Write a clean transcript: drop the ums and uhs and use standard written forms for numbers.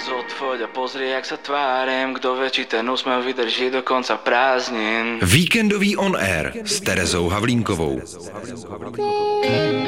Zodfoď a pozri, jak sa tvárim. Kdo vie, či ten úsmev vydrží do konca prázdnin. Víkendový on air s Terezou Havlínkovou.